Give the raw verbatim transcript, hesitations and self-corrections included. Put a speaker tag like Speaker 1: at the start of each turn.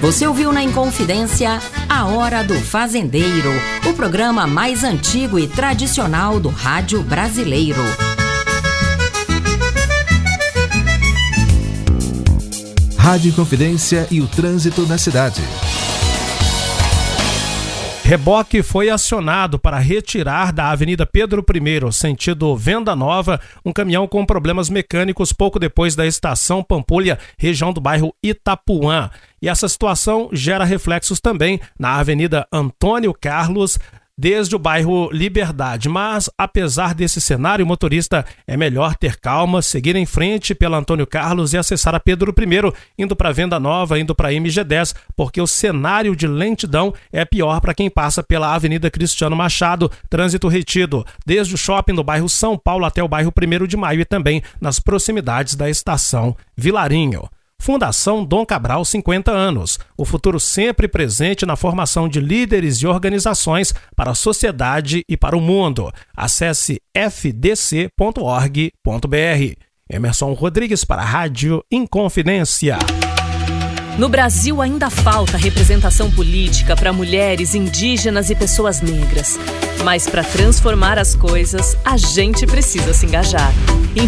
Speaker 1: Você ouviu na Inconfidência A Hora do Fazendeiro, o programa mais antigo e tradicional do rádio brasileiro.
Speaker 2: Rádio Inconfidência e o trânsito na cidade.
Speaker 3: Reboque foi acionado para retirar da Avenida Pedro I, sentido Venda Nova, um caminhão com problemas mecânicos pouco depois da estação Pampulha, região do bairro Itapuã. E essa situação gera reflexos também na Avenida Antônio Carlos, desde o bairro Liberdade. Mas, apesar desse cenário, motorista, é melhor ter calma, seguir em frente pela Antônio Carlos e acessar a Pedro I, indo para Venda Nova, indo para M G dez, porque o cenário de lentidão é pior para quem passa pela Avenida Cristiano Machado, trânsito retido, desde o shopping do bairro São Paulo até o bairro primeiro de Maio e também nas proximidades da estação Vilarinho. Fundação Dom Cabral, cinquenta anos. O futuro sempre presente na formação de líderes e organizações para a sociedade e para o mundo. Acesse f d c ponto org ponto b r. Emerson Rodrigues para a Rádio Inconfidência.
Speaker 4: No Brasil ainda falta representação política para mulheres, indígenas e pessoas negras. Mas para transformar as coisas, a gente precisa se engajar.